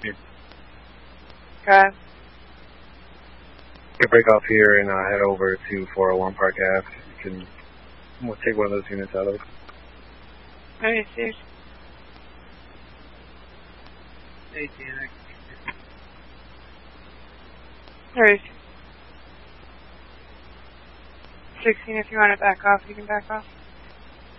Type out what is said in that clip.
Yeah. Okay. You can break off here and head over to 401 Park Ave. We'll take one of those units out of it. Alright, dude. 16, if you want to back off, you can back off.